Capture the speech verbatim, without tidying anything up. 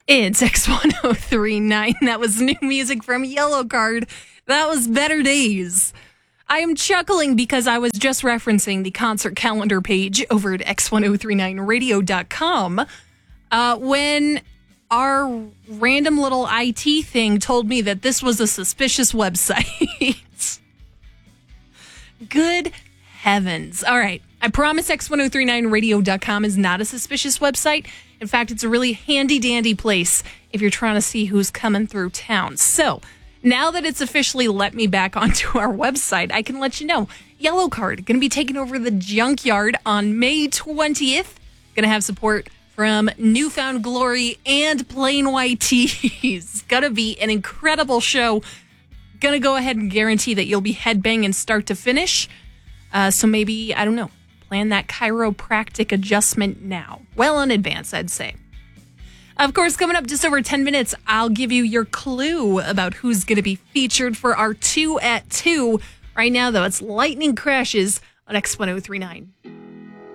It's X ten thirty-nine. That was new music from Yellowcard. That was Better Days. I am chuckling because I was just referencing the concert calendar page over at X ten thirty-nine radio dot com uh, when our random little I T thing told me that this was a suspicious website. Good heavens. All right. I promise X ten thirty-nine radio dot com is not a suspicious website. In fact, it's a really handy-dandy place if you're trying to see who's coming through town. So, now that it's officially let me back onto our website, I can let you know. Yellowcard going to be taking over the Junkyard on May twentieth. Going to have support from Newfound Glory and Plain White Tees. Going to be an incredible show. Going to go ahead and guarantee that you'll be headbanging start to finish. Uh, so maybe, I don't know, plan that chiropractic adjustment now. Well in advance, I'd say. Of course, coming up just over ten minutes, I'll give you your clue about who's going to be featured for our two at two. Right now, though, it's Lightning Crashes on X ten thirty-nine.